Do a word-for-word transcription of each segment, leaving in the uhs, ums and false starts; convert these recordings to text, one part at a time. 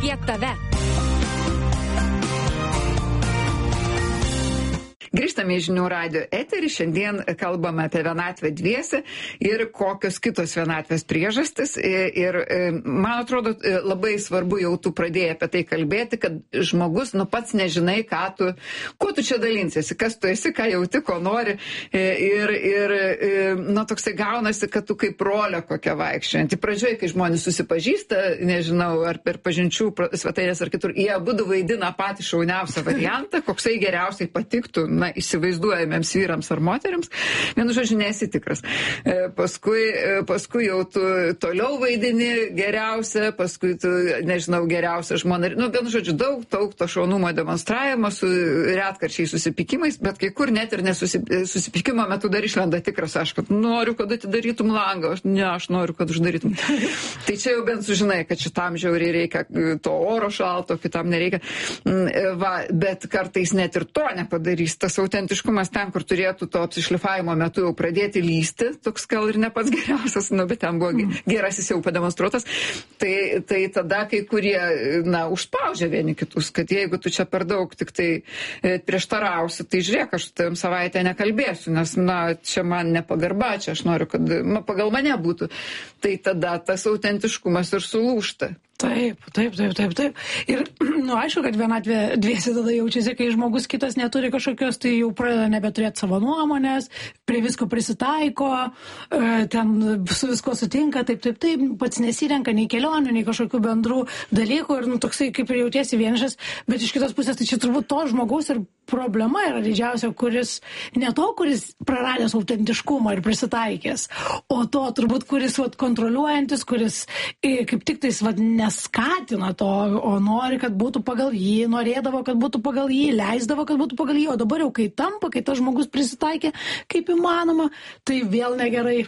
pasiek tave. Grįžtame į Žinių radijo eterį. Šiandien kalbame apie vienatvę dviese ir kokios kitos vienatvės priežastis. Ir man atrodo labai svarbu, jau tu pradėjai apie tai kalbėti, kad žmogus, nu pats nežinai, ką tu, kuo tu čia dalinsiesi, kas tu esi, ką jauti, ko nori. Ir, ir nu, toksai gaunasi, kad tu kaip rolė kokia vaikščianti. Pradžioje, kai žmonės susipažįsta, nežinau, ar per pažinčių svetainės ar kitur, jie abudu vaidina patį šauniausią variantą, koksai geriausiai patiktų, na, įsivaizduojamiems vyrams ar moteriams. Vienu žodžiu, nesi tikras. E, paskui, e, paskui jau tu toliau vaidini geriausią, paskui tu, nežinau, geriausią žmoną. Nu, vienu žodžiu, daug, daug to šaunumo demonstravimo su retkarčiais susipykimais, bet kai kur net ir nesusipykimo metu dar išlenda tikras, aš, kad noriu, kad atidarytum langą, aš, ne, aš noriu, kad uždarytum. Tai čia jau bent sužinai, kad šitam žiauriai reikia to oro šalto, kitam nereikia. Va, bet kartais net ir to nepadarys. Tas autentiškumas ten, kur turėtų to apsišlifavimo metu jau pradėti lysti, toks gal ir ne pats geriausias, nu, bet ten buvo mm. gerasis jau pademonstruotas, tai, tai tada kai kurie, na, užspaudžia vieni kitus, kad jeigu tu čia per daug tik tai e, prieštarausi, tai žiūrėk, aš tam savaitę nekalbėsiu, nes, na, čia man nepagarba, čia aš noriu, kad ma, pagal mane būtų, tai tada tas autentiškumas ir sulūžta. Taip, taip, taip, taip, taip. Ir, nu, aišku, kad vienatvė dviese tada jaučiasi, kai žmogus kitas neturi kažkokios, tai jau pradeda nebeturėti savo nuomonės, prie visko prisitaiko, ten su visko sutinka, taip, taip, taip, pats nesirenka nei kelionių, nei kažkokių bendrų dalykų ir, nu, toksai kaip ir jautiesi vienišas, bet iš kitos pusės, tai čia turbūt to žmogaus ir problema yra didžiausia, kuris, ne to, kuris praradęs autentiškumą ir prisitaikęs, o to turbūt, kuris, vat, kontroliuojantis, kuris kaip tik tais, vat, neskatina to, o nori, kad būtų pagal jį, norėdavo, kad būtų pagal jį, leisdavo, kad būtų pagal jį, o dabar jau kai tampa, kai tas žmogus prisitaikė, kaip įmanoma, tai vėl negerai.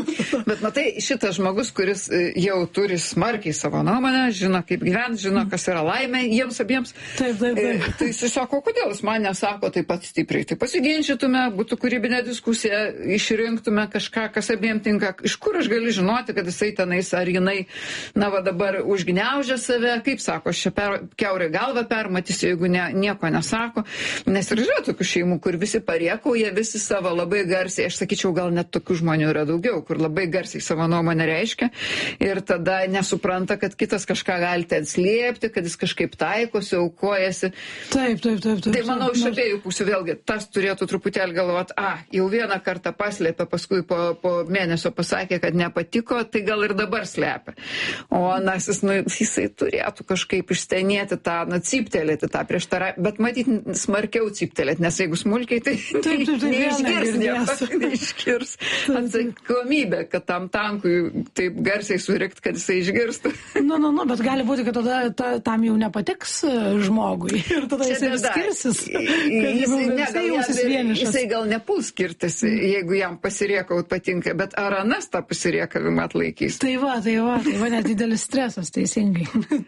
Bet matai, šitas žmogus, kuris jau turi smarkiai savo nuomonę, žino, kaip gyventi, žino, kas yra laimė jiems abiems, taip, taip, taip. Tai jis sako, kodėl jis man nesako taip pat stipriai, tai pasiginčytume, būtų kūrybinė diskusija, išrinktume kažką, kas abiem tinka, iš kur aš galiu žinoti, kad jisai tenais ar jinai, na va dabar užgniaužia save, kaip sako, aš čia per, kiaurai galvą permatysiu, jeigu ne, nieko nesako, nes ir yra tokių šeimų, kur visi pariekauja, visi savo labai garsiai, aš sakyčiau, gal net tokių žmonių yra daugiau, kur labai garsiai savo nuomonę reiškia ir tada nesupranta, kad kitas kažką gali ten slėpti, kad jis kažkaip taikosi, aukojasi. Taip, taip, taip, taip. Tai manau, iš abiejų pusių vėlgi, tas turėtų truputėlį galvoti, a, jau vieną kartą paslėpė, paskui po, po mėnesio pasakė, kad nepatiko, tai gal ir dabar slėpia. O anasis, nu, jisai turėtų kažkaip išstenėti tą, na, cyptelėti tą prieštarą, bet matyti smarkiau cyptelėti, nes jeigu smulkiai, tai taip, taip, taip, neišgirs nieko, neišgirs atsakomybę, kad tam tankui taip garsiai surikt, kad jisai išgirstų. Nu, nu, nu, bet gali būti, kad tada ta, tam jau nepatiks žmogui ir tada čia jisai skirsis. Jisai, ne, gal jam, jisai gal nepuls skirtis, jeigu jam pasiriekaut patinka, bet ar anas tą pasiriekavimą atlaikys? Tai va, tai va, tai va, net didelis stresas, teisingai.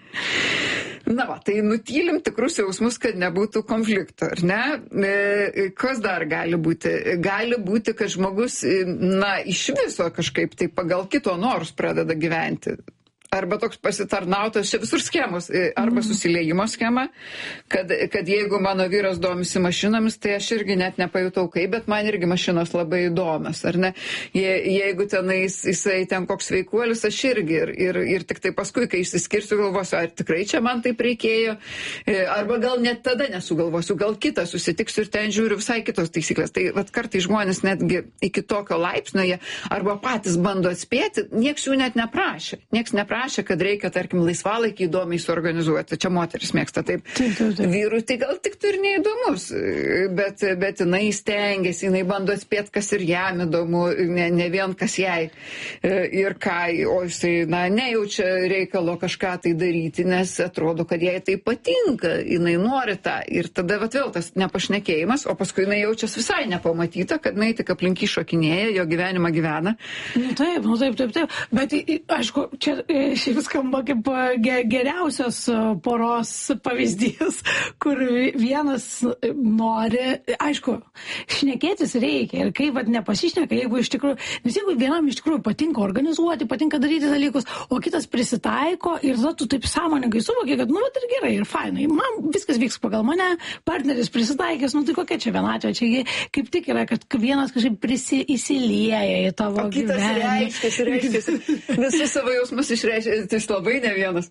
Na va, tai nutylim tikrus jausmus, kad nebūtų konflikto, ar ne? E, kas dar gali būti? Gali būti, kad žmogus, na, iš viso kažkaip tai pagal kito norus pradeda gyventi. Arba toks pasitarnautas, čia visur schemos, arba susiliejimo schema, kad, kad jeigu mano vyras domisi mašinomis, tai aš irgi net nepajutau kaip, bet man irgi mašinos labai įdomios, ar ne? Je, jeigu tenais jisai ten koks veikuolis, aš irgi ir, ir, ir tik tai paskui, kai išsiskirsiu, galvosiu, ar tikrai čia man taip reikėjo, arba gal net tada nesugalvosiu, gal kitą susitiksiu ir ten žiūriu visai kitos taisyklės. Tai vat kartai žmonės netgi iki tokio laipsnio jie arba patys bando atspėti, nieks jų net neprašė, nieks neprašė, kad reikia, tarkim, laisvalaikį įdomiai suorganizuoti. Čia moteris mėgsta taip. Taip, taip, taip. Vyrui tai gal tik tu ir neįdomus, bet, bet jinai stengiasi, jinai bando atspėti, kas ir jam įdomu, ne, ne vien kas jai ir ką, o jisai, na, nejaučia reikalo kažką tai daryti, nes atrodo, kad jai tai patinka, jinai nori tą. Ir tada vat vėl tas nepašnekėjimas, o paskui jinai jaučiasi visai nepamatyta, kad jinai tik aplink jį šokinėja, jo gyvenimą gyvena. Nu taip, nu taip, taip, taip. Bet aišku, čia šiaip skamba kaip ge, geriausios poros pavyzdys, kur vienas nori, aišku, šnekėtis reikia ir kai vat nepasišneka, jeigu iš tikrųjų, nes jeigu vienam iš tikrųjų patinka organizuoti, patinka daryti dalykus, o kitas prisitaiko ir tada tu taip sąmoningai suvoki, kad nu vat ir gerai, ir fainai, man viskas vyks pagal mane, partneris prisitaikęs, nu tai kokia čia vienatvė, čia kaip tik yra, kad vienas kažkaip prisi, įsilieja į tavo gyvenimą. O kitas gyvenimą. reiškiasi, reiškiasi. Visus savo jausmus išreiškia, tai jis labai ne vienas.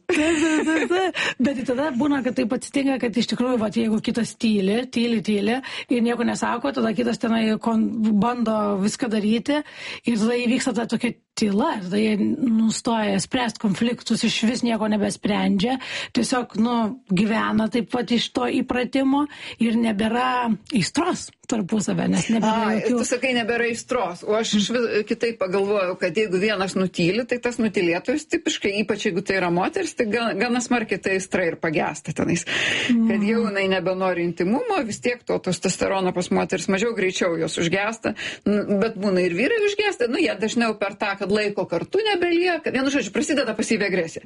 Bet tada būna, kad taip atsitinka, kad iš tikrųjų, vat, jeigu kitas tyli, tyli, tyli ir nieko nesako, tada kitas tenai kon, bando viską daryti ir tada įvyksta ta tokia tyla, tada jie nustoja spręsti konfliktus, iš vis nieko nebesprendžia, tiesiog, nu, gyvena taip pat iš to įpratimo ir nebėra aistros tarpusavę, nes nebėra A, jokių... Tu sakai, nebėra aistros, o aš iš vis kitaip pagalvojau, kad jeigu vienas nutyli, tai tas nutylėtojas tipiškai, ypač jeigu tai yra moteris, tai gana, gana smarkiai tai aistra ir pagesta tenais. Mm. Kad jau jinai nebenori intimumo, vis tiek to testosterono pas moteris mažiau greičiau jos užgesta, bet būna ir vyrai užgesta, nu jie dažniau per tą, kad laiko kartu nebelieka. Vienu žodžiu, prasideda pasyvi agresija.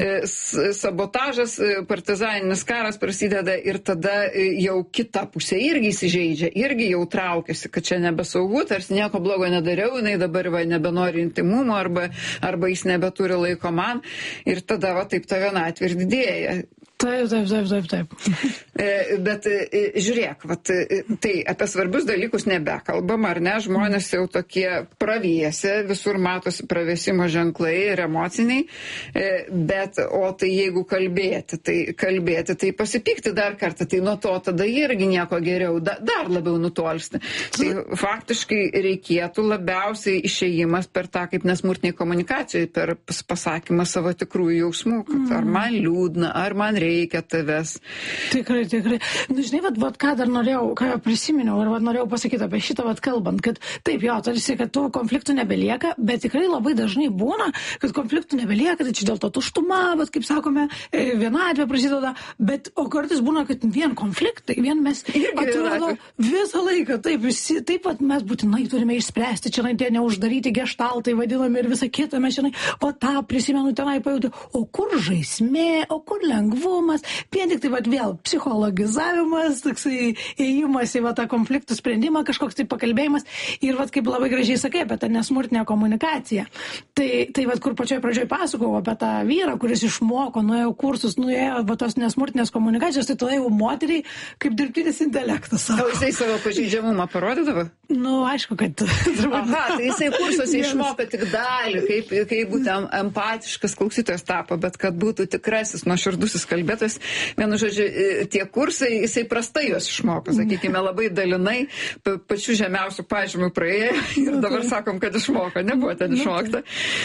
Sabotažas, partizaninis karas prasideda ir tada jau kita pusė irgi įsižeidžia, irgi jau traukiasi, kad čia nebesaugu, tarsi nieko blogo nedariau, jinai dabar va nebenori intimumo arba, arba jis nebeturi laiko man ir tada va taip ta vienatvė ir didėja. Taip, taip, taip, taip, taip. Bet žiūrėk, vat, tai apie svarbius dalykus nebekalbam, ar ne? Žmonės jau tokie pravėsė, visur matosi pravėsimo ženklai ir emociniai, bet o tai jeigu kalbėti, tai kalbėti, tai pasipykti dar kartą, tai nuo to tada irgi nieko geriau, da, dar labiau nutolsti. Tai faktiškai reikėtų labiausiai išėjimas per tą kaip nesmurtiniai komunikacijai, per pasakymą savo tikrųjų jausmų, kad ar man liūdna, ar man reikia tavęs. Tikrai, tikrai. Nu, žinai, vat, vat, ką dar norėjau, ką prisiminiau ir vat, norėjau pasakyti apie šitą vat, kalbant, kad taip, jo, tarsi, kad tų konfliktų nebelieka, bet tikrai labai dažnai būna, kad konfliktų nebelieka, tai čia dėl to tuštuma, bet kaip sakome, vienatvė prasideda, bet o kartais būna, kad vien konfliktai, vien mes atrodo visą laiką, taip, visi, taip pat mes būtinai turime išspręsti, čia tie neuždaryti geštaltai vadinami ir visą kitą, mes čia, o tą prisimenu tenai pajūti, o kur žaismė, o kur lengvu, vien tik tai vat, vėl psichologizavimas, toksai ėjimas į va, tą konfliktų sprendimą, kažkoks tai pakalbėjimas ir vat, kaip labai gražiai sakai apie tą nesmurtinę komunikaciją. Tai, tai vat, kur pačioj pradžioj pasakojau apie tą vyrą, kuris išmoko, nuėjo kursus, nuėjo va, tos nesmurtinės komunikacijos, tai tada jau moteriai kaip dirbtinis intelektas. O jisai savo pažeidžiamumą parodydavo? Nu, aišku, kad... Aha, tai jisai kursuose išmoko tik dalį, kaip, kaip būtų empatiškas klausytojas tapo, bet kad būtų tikrasis nuoširdusis kalbėtojas, vienu žodžiu, tie kursai, jisai prastai juos išmoko, sakykime, labai dalinai, pa, pačių žemiausių pažymių praėjo ir dabar sakom, kad išmoko, nebuvo ten išmokta.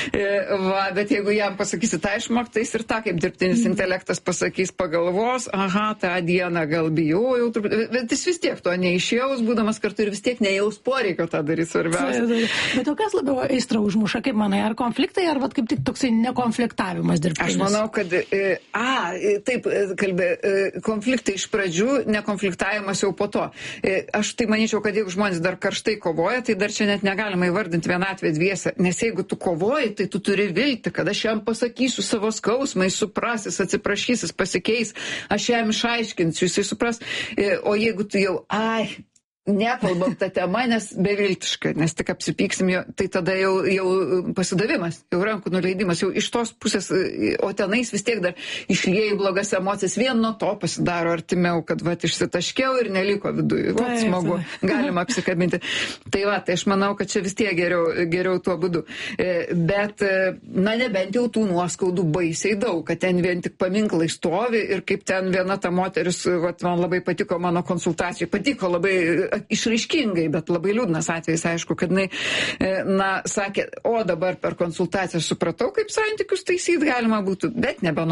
Va, bet jeigu jam pasakysi tą išmoktą, tai jis ir tą kaip dirbtinis intelektas pasakys, pagalvos, aha, tą dieną gal bijojau, bet jis vis tiek to neišjaus, būdamas kartu ir vis tiek nejaus poreikio tą daryti svarbiausia. Bet o kas labiau aistrą užmuša, kaip manai, ar konfliktai, ar vat, kaip tik toksai nekonfliktavimas dirbtinis? Aš manau, kad a, taip, kalbė, konfliktai iš pradžių, nekonfliktavimas jau po to. Aš tai manyčiau, kad jeigu žmonės dar karštai kovoja, tai dar čia net negalima įvardinti vienatvę dviese, nes jeigu tu kovoji, tai tu turi vilti, kad aš jam pasakysiu savo skausmą, jis suprasis, atsiprašysis, pasikeis, aš jam išaiškinsiu, jisai supras, o jeigu tu jau, ai, nekalbam tą temą, nes beviltiška, nes tik apsipyksim, jo, tai tada jau, jau pasidavimas, jau rankų nuleidimas, jau iš tos pusės, o tenais vis tiek dar išlieji blogas emocijas, vien nuo to pasidaro artimiau, kad va, išsitaškiau ir neliko viduje, va, smagu, galima apsikabinti. Tai va, tai aš manau, kad čia vis tiek geriau, geriau tuo būdu. Bet, na, nebent jau tų nuoskaudų baisiai daug, kad ten vien tik paminklai stovi ir kaip ten viena ta moteris, va, man labai patiko mano konsultacijai, patiko labai išraiškingai, bet labai liūdnas atvejis, aišku, kad jinai, na, sakė, o dabar per konsultaciją supratau, kaip santykius taisyti galima būtų, bet nebenoriu.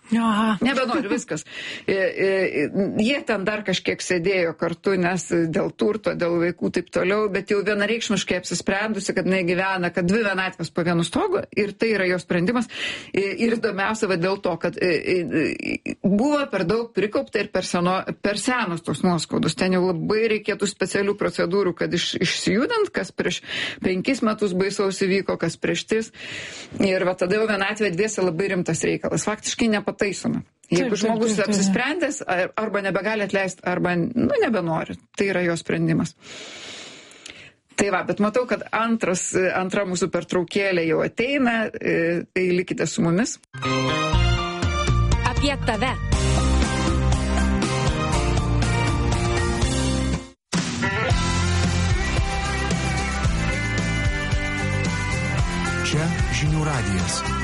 Aha. Nebenori, viskas. Jie ten dar kažkiek sėdėjo kartu, nes dėl turto, dėl vaikų taip toliau, bet jau vienareikšmiškai apsisprendusi, kad jinai gyvena, kad dvi vienatvės po vienu stogu ir tai yra jos sprendimas. Ir įdomiausia va dėl to, kad buvo per daug prikaupta ir per, seno, per senos tos nuoskaudos. Ten jau labai reikėtų specialių procedūrų, kad iš, išsijudant, kas prieš penkis metus baisaus įvyko, kas prieš tris. Ir va tada jau vienatvė dviese labai rimtas reikalas. Faktiškai nepataisoma. Jeigu taip, žmogus taip, taip, taip. apsisprendęs, arba nebegali atleisti, arba nu, nebenori. Tai yra jo sprendimas. Tai va, bet matau, kad antras, antra mūsų pertraukėlė jau ateina, tai likite su mumis. Apie tave. Čia Žinių radijas.